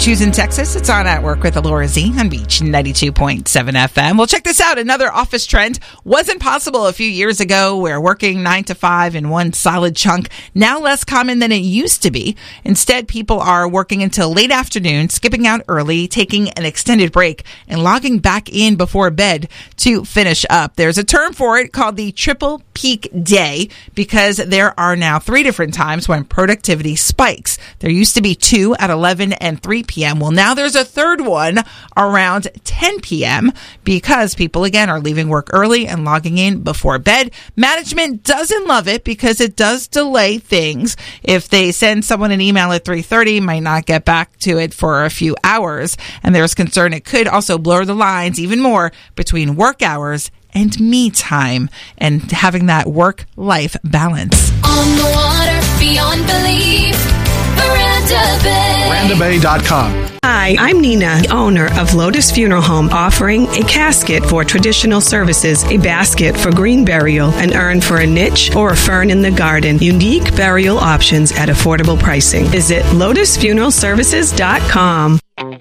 Choosing Texas, it's on At Work with Laura Z on Beach 92.7 FM. Well, check this out. Another office trend wasn't possible a few years ago, where working 9 to 5 in one solid chunk, now less common than it used to be. Instead, people are working until late afternoon, skipping out early, taking an extended break, and logging back in before bed to finish up. There's a term for it called the triple peak day, because there are now 3 different times when productivity spikes. There used to be 2 at 11 and 3 p.m. Well, now there's a third one around 10 p.m. because people, again, are leaving work early and logging in before bed. Management doesn't love it because it does delay things. If they send someone an email at 3:30, might not get back to it for a few hours. And there's concern it could also blur the lines even more between work hours and me time, and having that work-life balance. On the water, beyond belief, Miranda Bay. MirandaBay.com. Hi, I'm Nina, owner of Lotus Funeral Home, offering a casket for traditional services, a basket for green burial, an urn for a niche, or a fern in the garden. Unique burial options at affordable pricing. Visit lotusfuneralservices.com.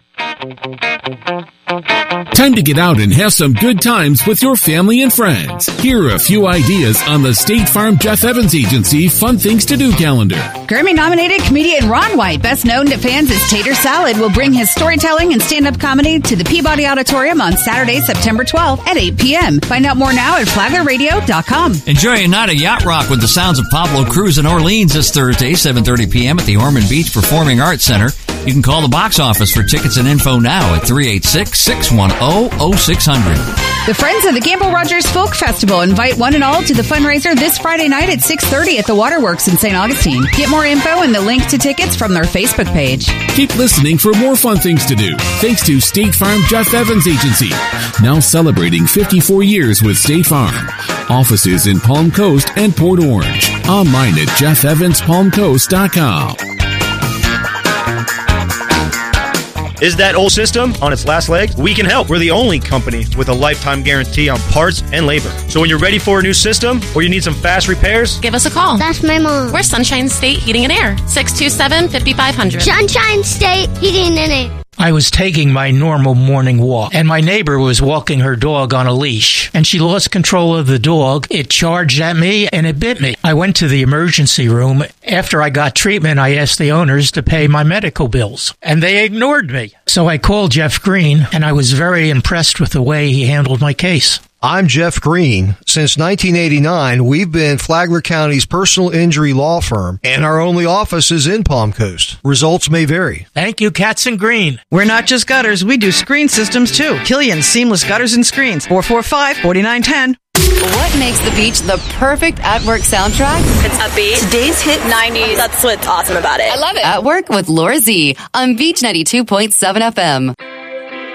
Time to get out and have some good times with your family and friends. Here are a few ideas on the State Farm Jeff Evans Agency Fun Things to Do calendar. Grammy-nominated comedian Ron White, best known to fans as Tater Salad, will bring his storytelling and stand-up comedy to the Peabody Auditorium on Saturday, September 12th at 8 p.m. Find out more now at flaglerradio.com. Enjoy a night of yacht rock with the sounds of Pablo Cruz in Orleans this Thursday, 7:30 p.m. at the Ormond Beach Performing Arts Center. You can call the box office for tickets and info now at 386-610-0600. The Friends of the Gamble Rogers Folk Festival invite one and all to the fundraiser this Friday night at 6:30 at the Waterworks in St. Augustine. Get more info and the link to tickets from their Facebook page. Keep listening for more fun things to do. Thanks to State Farm Jeff Evans Agency. Now celebrating 54 years with State Farm. Offices in Palm Coast and Port Orange. Online at jeffevanspalmcoast.com. Is that old system on its last legs? We can help. We're the only company with a lifetime guarantee on parts and labor. So when you're ready for a new system or you need some fast repairs, give us a call. That's my mom. We're Sunshine State Heating and Air, 627-5500. Sunshine State Heating and Air. I was taking my normal morning walk, and my neighbor was walking her dog on a leash, and she lost control of the dog. It charged at me, and it bit me. I went to the emergency room. After I got treatment, I asked the owners to pay my medical bills, and they ignored me. So I called Jeff Green, and I was very impressed with the way he handled my case. I'm Jeff Green. Since 1989, we've been Flagler County's personal injury law firm, and our only office is in Palm Coast. Results may vary. Thank you, Katzen Green. We're not just gutters, we do screen systems too. Killian Seamless Gutters and Screens, 445-4910. What makes the beach the perfect at-work soundtrack? It's upbeat. Today's hit 90s. That's what's awesome about it. I love it. At Work with Laura Z on Beach 92.7 FM.